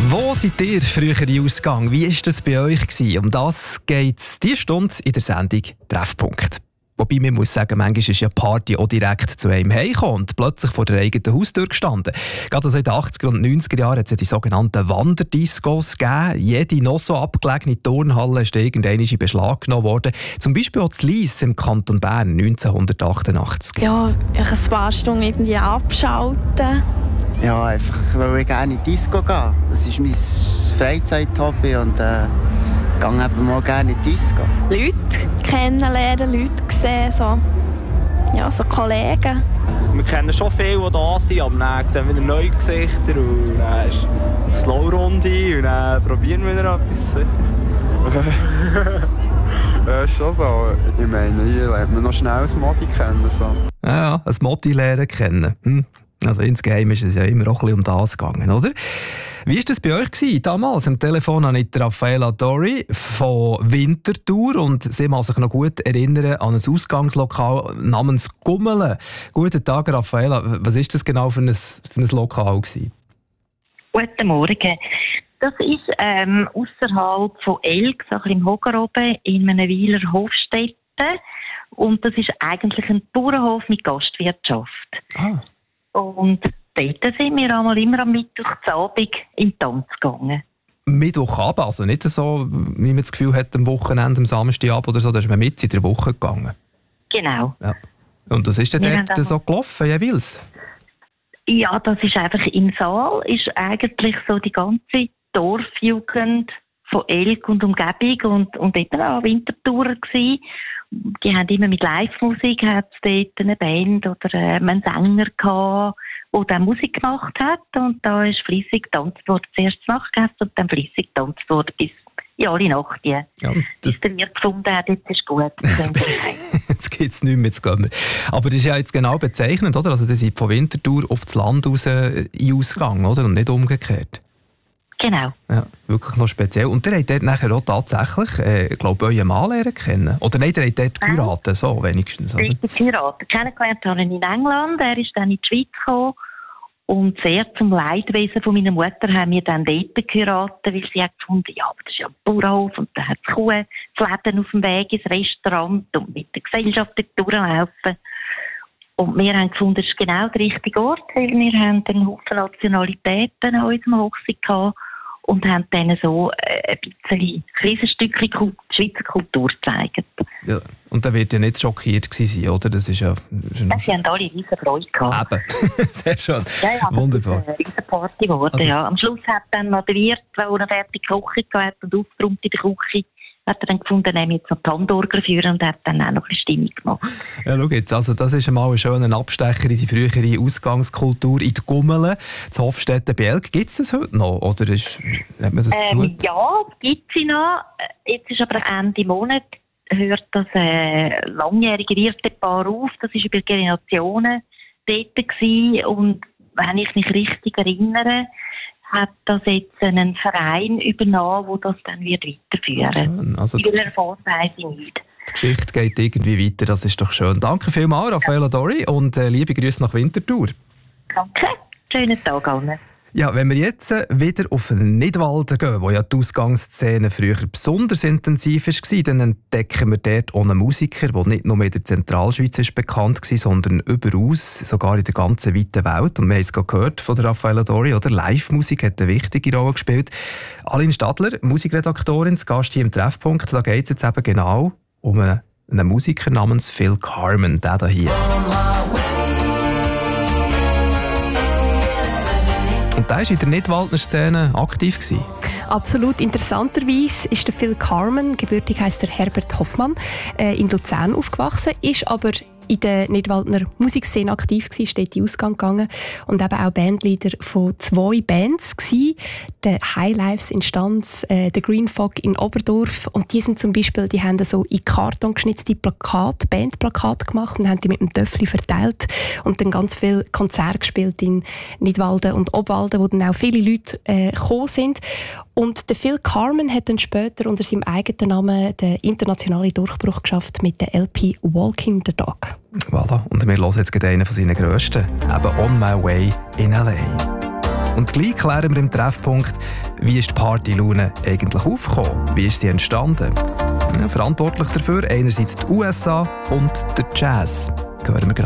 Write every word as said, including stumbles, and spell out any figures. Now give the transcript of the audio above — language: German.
Wo seid ihr früher in Ausgang? Wie war das bei euch gewesen? Um das geht es diese Stunde in der Sendung «Treffpunkt». Wobei man muss sagen, manchmal ist ja die Party auch direkt zu einem heimgekommen und plötzlich vor der eigenen Haustür gestanden. Gerade also in den achtziger und neunziger Jahren hat es ja die sogenannten Wanderdiscos gegeben. Jede noch so abgelegene Turnhalle ist irgendwann in Beschlag genommen worden. Zum Beispiel auch zu Lyss im Kanton Bern neunzehnhundertachtundachtzig. Ja, ich ein paar Stunden irgendwie abschalten. Ja, einfach weil ich gerne in die Disco gehe. Das ist mein Freizeit-Hobby und äh, ich gehe eben mal gerne in die Disco. Leute kennenlernen, Leute sehen, so, ja, so Kollegen. Wir kennen schon viele, die da sind, aber dann sehen wir wieder neue Gesichter und dann ist eine Slow-Runde und dann probieren wir wieder etwas. Ja, ist schon so. Ich meine, hier lernt man noch schnell ein Modi kennen. So. Ja, ja, ein Modi lernen kennen. Hm. Also insgeheim ist es ja immer auch ein bisschen um das gegangen, oder? Wie war das bei euch gewesen? Damals am Telefon habe ich Raffaella Dori von Winterthur und sie mag sich noch gut erinnern an ein Ausgangslokal namens Gummelen. Guten Tag, Raffaella. Was war das genau für ein, für ein Lokal gewesen? Guten Morgen. Das ist ähm, ausserhalb von Elg, so ein bisschen im Hoger oben, in einem Weiler Hofstätte. Und das ist eigentlich ein Bauernhof mit Gastwirtschaft. Ah. Und dort sind wir einmal immer am Mittwochabend in den Tanz gegangen. Mittwochabend, also nicht so, wie man das Gefühl hat, am Wochenende, am Samstagabend oder so, da ist man mit in der Woche gegangen. Genau. Ja. Und was ist denn Wir dort so gelaufen, jeweils? Ja, das ist einfach im Saal, ist eigentlich so die ganze Dorfjugend von Elg und Umgebung und, und eben auch Wintertourer gewesen. Die haben immer mit Live-Musik, hat es dort eine Band oder äh, einen Sänger gehabt, der dann Musik gemacht hat und da ist fleissig getanzt worden, zuerst Nachtgäste und dann fleissig getanzt worden bis in alle Nacht. Ja, bis der Wirt gefunden hat, jetzt ist gut. Jetzt geht es nicht mehr, jetzt gehen wir. Aber das ist ja jetzt genau bezeichnend, oder? Also, die sind von Winterthur auf das Land raus in Ausgang, oder? Und nicht umgekehrt. Genau. Ja, wirklich noch speziell. Und ihr habt dort nachher auch tatsächlich, äh, glaube ich, euren Mann lernen kennen. Oder nein, ihr habt dort geheiratet, so wenigstens. Oder? Richtig geheiratet. Kennengelernt habe ich in England. Er ist dann in die Schweiz gekommen. Und sehr zum Leidwesen von meiner Mutter haben wir dann dort geheiratet, weil sie hat gefunden, ja, aber das ist ja ein Bauernhof und da hat es Kuh, das Läden auf dem Weg ins Restaurant und mit der Gesellschaft dort durchlaufen. Und wir haben gefunden, das ist genau der richtige Ort, weil wir haben einen Haufen Nationalitäten an unserem Hochzeit gehabt. Und haben dann so ein bisschen kleines Stückchen Schweizer Kultur gezeigt. Ja, und da wird ja nicht schockiert gewesen sein, oder? Das ist ja... Das ist Sie haben alle riesen Freude gehabt. Eben, sehr schön. Ja, ja, wunderbar. Das ist eine riesen Party geworden, Also, ja. Am Schluss hat dann noch der Wirt, der eine fertige Küche gehabt und aufgeräumt in der Küche, hat er dann gefunden, er jetzt noch die Handorgel führen und hat dann auch noch ein bisschen Stimmung gemacht. Ja, schau jetzt, also das ist einmal ein schöner Abstecher in die frühere Ausgangskultur in die Gummelen, zu Hofstetten bei Elg. Gibt es das heute noch? Oder ist, hat man das ähm, ja, es gibt sie noch. Jetzt ist aber Ende Monat, hört das äh, langjährige Wirtepaar auf. Das war über Generationen dort gewesen. Und wenn ich mich richtig erinnere, hat das jetzt einen Verein übernommen, der das dann wird weiterführen wird. Also in welcher Form weiss ich nicht. Die Geschichte geht irgendwie weiter, das ist doch schön. Danke vielmals, Raffaella Dori, und äh, liebe Grüße nach Winterthur. Danke, schönen Tag allen. Ja, wenn wir jetzt wieder auf Nidwalden gehen, wo ja die Ausgangsszene früher besonders intensiv war, dann entdecken wir dort auch einen Musiker, der nicht nur in der Zentralschweiz ist bekannt war, sondern überaus, sogar in der ganzen weiten Welt. Und wir haben es gerade gehört von der Raffaella Dori, oder? Live-Musik hat eine wichtige Rolle gespielt. Aline Stadler, Musikredaktorin, zu Gast hier im Treffpunkt, da geht es jetzt eben genau um einen, einen Musiker namens Phil Carmen, der hier. Und der war in der Nidwaldner Szene aktiv gewesen. Absolut. Interessanterweise ist der Phil Carmen, gebürtig heisst er Herbert Hoffmann, äh, in Luzern aufgewachsen, ist aber in der Nidwaldner Musikszene aktiv gewesen, ist dort in den Ausgang gegangen und eben auch Bandleader von zwei Bands gewesen, der Highlives in Stanz, äh, der Green Fog in Oberdorf, und die sind zum Beispiel, die haben so in Karton geschnitzte Plakate, Bandplakate gemacht und haben die mit dem Töffli verteilt und dann ganz viele Konzerte gespielt in Nidwalden und Obwalden, wo dann auch viele Leute äh, gekommen sind. Und der Phil Carmen hat dann später unter seinem eigenen Namen den internationalen Durchbruch geschafft mit der L P Walking the Dog. Voilà. Und wir hören jetzt gerade einen von seinen grössten, eben «On My Way in L A». Und gleich klären wir im Treffpunkt, wie ist die Partylaune eigentlich aufgekommen? Wie ist sie entstanden? Ja, verantwortlich dafür einerseits die U S A und der Jazz. Hören wir gerade.